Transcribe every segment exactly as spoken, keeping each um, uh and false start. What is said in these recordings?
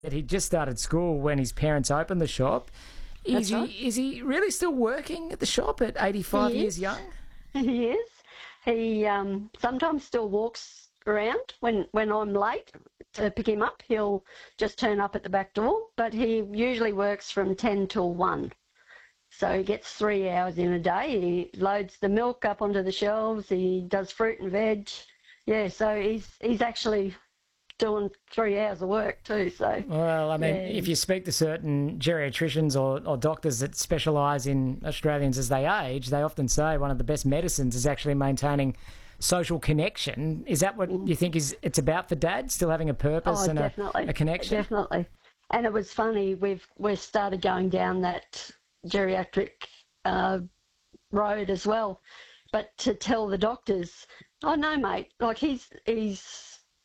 that he just started school when his parents opened the shop. Is That's he right. is he really still working at the shop at eighty-five He years is. young? He is. He um, sometimes still walks around when, when I'm late to pick him up. He'll just turn up at the back door, but he usually works from ten till one. So he gets three hours in a day. He loads the milk up onto the shelves. He does fruit and veg. Yeah, so he's he's actually doing three hours of work too. So Well, I mean, yeah. if you speak to certain geriatricians or, or doctors that specialise in Australians as they age, they often say one of the best medicines is actually maintaining social connection. Is that what you think is it's about for Dad, still having a purpose Oh, and definitely, a, a connection? Definitely. And it was funny. We've we started going down that geriatric uh, road as well, but to tell the doctors, oh no, mate, like he's he's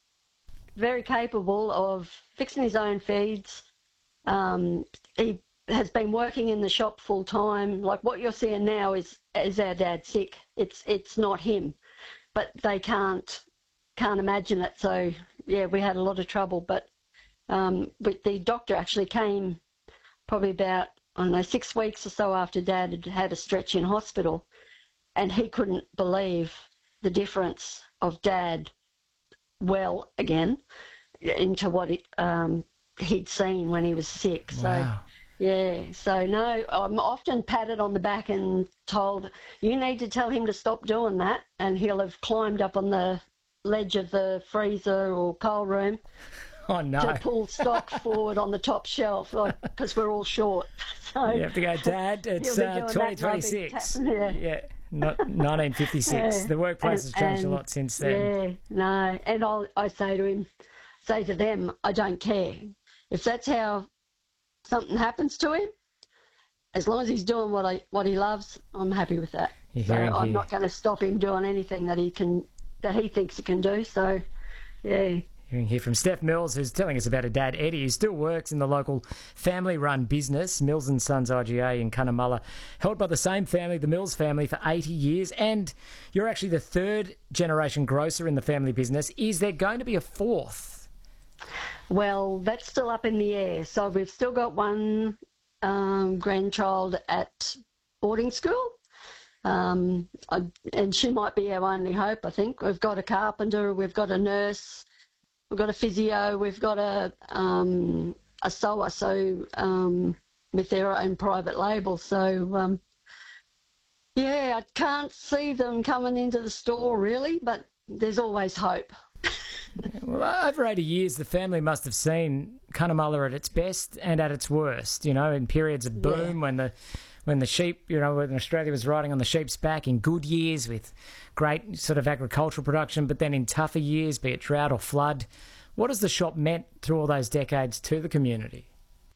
very capable of fixing his own feeds. Um, he has been working in the shop full time. Like what you're seeing now is is our dad sick. It's it's not him, but they can't can't imagine it. So yeah, we had a lot of trouble. But um, but the doctor actually came probably about I don't know six weeks or so after Dad had had a stretch in hospital, and he couldn't believe the difference of Dad well again into what it, um, he'd seen when he was sick. So Wow. yeah, so no, I'm often patted on the back and told, you need to tell him to stop doing that, and he'll have climbed up on the ledge of the freezer or cold room Oh, no. to pull stock forward on the top shelf, like because we're all short. So You have to go, Dad, it's he'll be uh, doing that twenty rugby twenty-six. tap- yeah. Yeah, not nineteen fifty-six. Yeah. The workplace And- has changed a and, lot since then. Yeah, no. And I'll, I say to him, say to them, I don't care. If that's how something happens to him, as long as he's doing what I what he loves, I'm happy with that. You're So hearing I'm here. not going to stop him doing anything that he can that he thinks he can do. So, yeah. Hearing here from Steph Mills, who's telling us about her dad, Eddie, who still works in the local family-run business, Mills and Sons I G A in Cunnamulla, held by the same family, the Mills family, for eighty years. And you're actually the third-generation grocer in the family business. Is there going to be a fourth? Well, that's still up in the air. So we've still got one um, grandchild at boarding school. Um, I, and she might be our only hope, I think. We've got a carpenter, we've got a nurse, we've got a physio, we've got a um, a sewer, so um, with their own private label. So, um, yeah, I can't see them coming into the store really, but there's always hope. Well, over eighty years, the family must have seen Cunnamulla at its best and at its worst, you know, in periods of boom Yeah. when the when the sheep, you know, when Australia was riding on the sheep's back, in good years with great sort of agricultural production, but then in tougher years, be it drought or flood. What has the shop meant through all those decades to the community?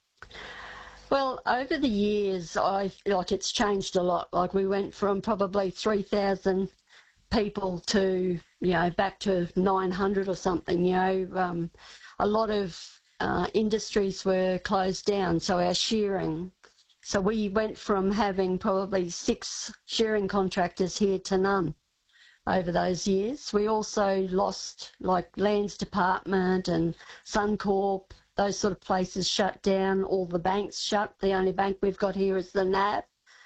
Well, over the years, I like it's changed a lot. Like we went from probably three thousand people to, you know, back to nine hundred or something. You know, um, a lot of uh, industries were closed down, so our shearing. So we went from having probably six shearing contractors here to none over those years. We also lost like Lands Department and Suncorp, those sort of places shut down, all the banks shut. The only bank we've got here is the N A B.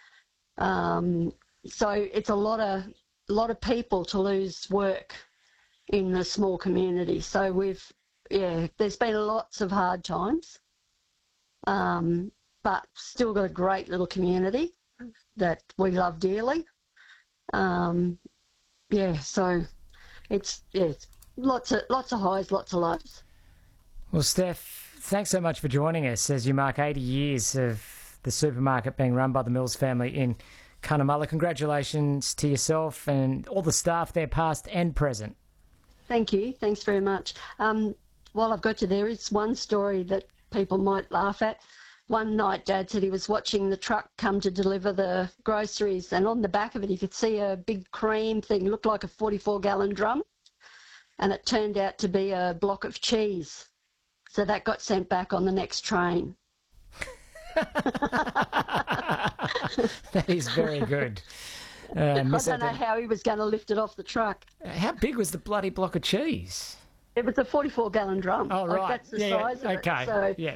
Um, so it's a lot of a lot of people to lose work in the small community. So we've, yeah, there's been lots of hard times. Um, but still got a great little community that we love dearly. Um, yeah, so it's yeah, it's lots of lots of highs, lots of lows. Well, Steph, thanks so much for joining us as you mark eighty years of the supermarket being run by the Mills family in Cunnamulla. Congratulations to yourself and all the staff there, past and present. Thank you. Thanks very much. Um, while I've got you there, it's one story that people might laugh at. One night, Dad said he was watching the truck come to deliver the groceries, and on the back of it, he could see a big cream thing, looked like a forty-four gallon drum, and it turned out to be a block of cheese. So that got sent back on the next train. That is very good. Uh, I don't know how he was going to lift it off the truck. How big was the bloody block of cheese? It was a forty-four gallon drum. Oh, Like, right. that's the yeah, size of okay. it. So yeah.